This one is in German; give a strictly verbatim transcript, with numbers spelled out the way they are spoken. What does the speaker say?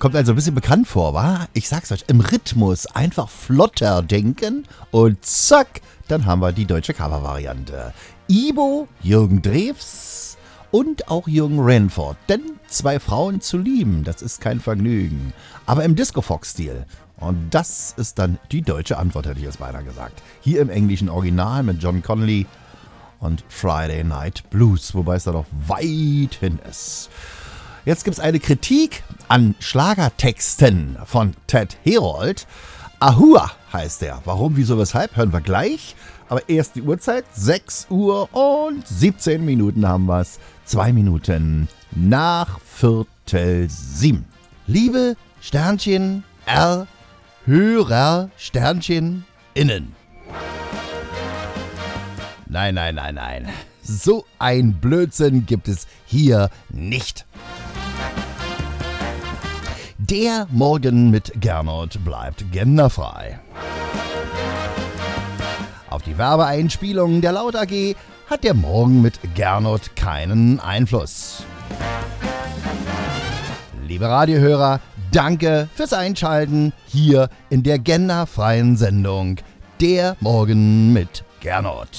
Kommt also ein bisschen bekannt vor, wa? Ich sag's euch, im Rhythmus einfach flotter denken und zack, dann haben wir die deutsche Cover-Variante. Ibo, Jürgen Drews und auch Jürgen Renford. Denn zwei Frauen zu lieben, das ist kein Vergnügen. Aber im Disco-Fox-Stil. Und das ist dann die deutsche Antwort, hätte ich jetzt beinahe gesagt. Hier im englischen Original mit John Connolly und Friday Night Blues, wobei es da noch weit hin ist. Jetzt gibt es eine Kritik an Schlagertexten von Ted Herold. Ahua heißt der. Warum, wieso, weshalb, hören wir gleich. Aber erst die Uhrzeit, sechs Uhr und siebzehn Minuten haben wir es. Zwei Minuten nach Viertel sieben. Liebe Sternchen R, Hörer Sternchen innen. Nein, nein, nein, nein. So ein Blödsinn gibt es hier nicht. Der Morgen mit Gernot bleibt genderfrei. Auf die Werbeeinspielungen der Laut A G hat der Morgen mit Gernot keinen Einfluss. Liebe Radiohörer, danke fürs Einschalten hier in der genderfreien Sendung Der Morgen mit Gernot.